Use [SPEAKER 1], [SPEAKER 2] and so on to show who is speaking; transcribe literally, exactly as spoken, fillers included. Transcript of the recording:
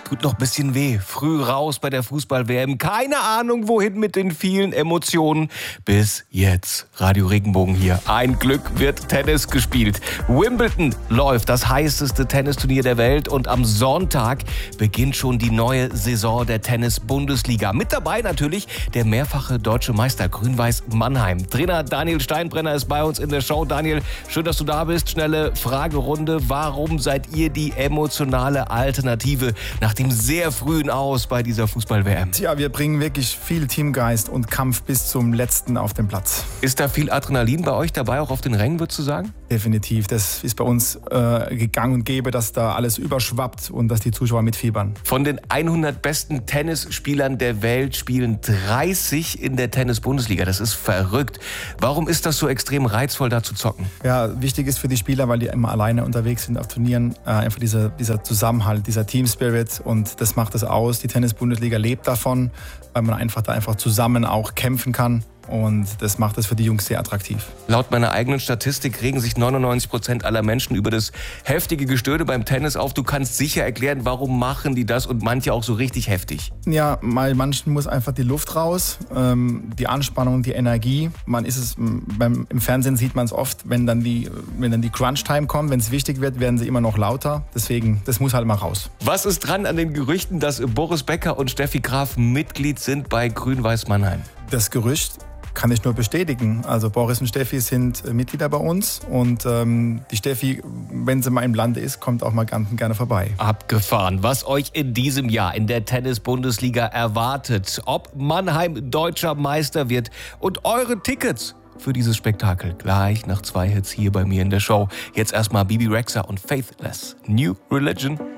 [SPEAKER 1] Tut noch ein bisschen weh. Früh raus bei der Fußball-W M. Keine Ahnung, wohin mit den vielen Emotionen. Bis jetzt. Radio Regenbogen hier. Ein Glück wird Tennis gespielt. Wimbledon läuft, das heißeste Tennisturnier der Welt. Und am Sonntag beginnt schon die neue Saison der Tennis-Bundesliga. Mit dabei natürlich der mehrfache deutsche Meister Grün-Weiß Mannheim. Trainer Daniel Steinbrenner ist bei uns in der Show. Daniel, schön, dass du da bist. Schnelle Fragerunde. Warum seid ihr die emotionale Alternative nach dem sehr frühen Aus bei dieser Fußball-W M?
[SPEAKER 2] Tja, wir bringen wirklich viel Teamgeist und Kampf bis zum Letzten auf den Platz.
[SPEAKER 1] Ist da viel Adrenalin bei euch dabei, auch auf den Rängen, würdest du sagen?
[SPEAKER 2] Definitiv. Das ist bei uns äh, gegangen und gäbe, dass da alles überschwappt und dass die Zuschauer mitfiebern.
[SPEAKER 1] Von den hundert besten Tennisspielern der Welt spielen dreißig in der Tennis-Bundesliga. Das ist verrückt. Warum ist das so extrem reizvoll, da zu zocken?
[SPEAKER 2] Ja, wichtig ist für die Spieler, weil die immer alleine unterwegs sind auf Turnieren, äh, einfach dieser, dieser Zusammenhalt, dieser Team-Spirit, und das macht es aus. Die Tennis-Bundesliga lebt davon, weil man einfach da einfach zusammen auch kämpfen kann. Und das macht es für die Jungs sehr attraktiv.
[SPEAKER 1] Laut meiner eigenen Statistik regen sich neunundneunzig Prozent aller Menschen über das heftige Gestöhne beim Tennis auf. Du kannst sicher erklären, warum machen die das und manche auch so richtig heftig?
[SPEAKER 2] Ja, bei manchen muss einfach die Luft raus, ähm, die Anspannung, die Energie. Man ist es, beim, im Fernsehen sieht man es oft, wenn dann die, wenn dann die Crunch-Time kommt, wenn es wichtig wird, werden sie immer noch lauter. Deswegen, das muss halt mal raus.
[SPEAKER 1] Was ist dran an den Gerüchten, dass Boris Becker und Steffi Graf Mitglied sind bei Grün-Weiß Mannheim?
[SPEAKER 2] Das Gerücht kann ich nur bestätigen. Also Boris und Steffi sind äh, Mitglieder bei uns und ähm, die Steffi, wenn sie mal im Lande ist, kommt auch mal ganz gerne vorbei.
[SPEAKER 1] Abgefahren, was euch in diesem Jahr in der Tennis-Bundesliga erwartet, ob Mannheim deutscher Meister wird und eure Tickets für dieses Spektakel gleich nach zwei Hits hier bei mir in der Show. Jetzt erstmal Bibi Rexha und Faithless, New Religion.